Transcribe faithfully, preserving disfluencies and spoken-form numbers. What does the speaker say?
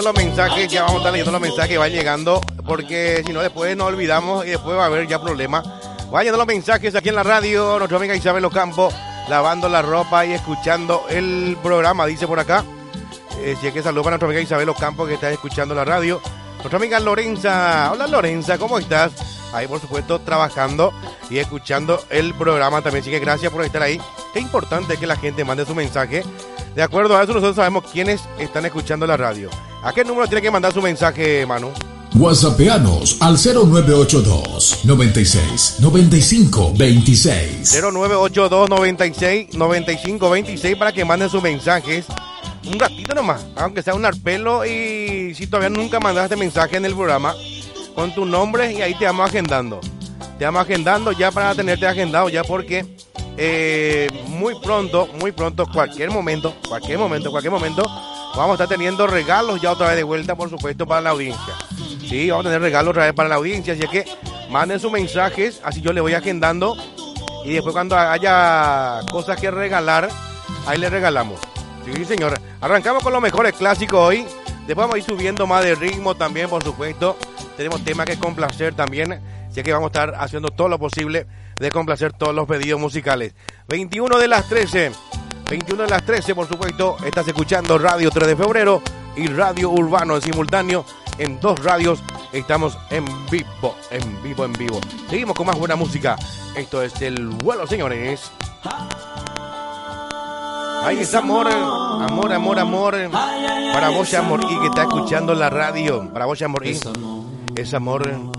Los mensajes, ya vamos a estar leyendo los mensajes que van llegando, porque si no después nos olvidamos y después va a haber ya problemas. Van llegando los mensajes aquí en la radio, nuestra amiga Isabel Ocampo, lavando la ropa y escuchando el programa, dice por acá. Eh, si es que saluda a nuestra amiga Isabel Ocampo que está escuchando la radio. Nuestra amiga Lorenza, hola Lorenza, ¿cómo estás? Ahí por supuesto trabajando y escuchando el programa también, así que gracias por estar ahí. Qué importante es que la gente mande su mensaje. De acuerdo a eso nosotros sabemos quiénes están escuchando la radio. ¿A qué número tiene que mandar su mensaje, Manu? WhatsAppeanos al cero nueve ocho dos, noventa y seis, noventa y cinco, veintiséis. cero nueve ocho dos, noventa y seis, noventa y cinco, veintiséis para que manden sus mensajes. Un ratito nomás, aunque sea un arpelo, y si todavía nunca mandaste mensaje en el programa, con tu nombre y ahí te vamos agendando. Te vamos agendando ya para tenerte agendado ya porque eh, muy pronto, muy pronto, cualquier momento, cualquier momento, cualquier momento, vamos a estar teniendo regalos ya otra vez de vuelta, por supuesto, para la audiencia. Sí, vamos a tener regalos otra vez para la audiencia, así que manden sus mensajes, así yo les voy agendando y después cuando haya cosas que regalar, ahí les regalamos. Sí, señor. Arrancamos con los mejores clásicos hoy. Después vamos a ir subiendo más de ritmo también, por supuesto. Tenemos temas que complacer también. Así que vamos a estar haciendo todo lo posible de complacer todos los pedidos musicales. veintiuno de las trece. veintiuno de las trece, por supuesto. Estás escuchando Radio tres de febrero y Radio Urbano en simultáneo. En dos radios estamos en vivo, en vivo, en vivo. Seguimos con más buena música. Esto es El Vuelo, señores. Ay, es amor, amor, amor, amor. Para vos, amor, y que está escuchando la radio. Para vos, amor, y es amor.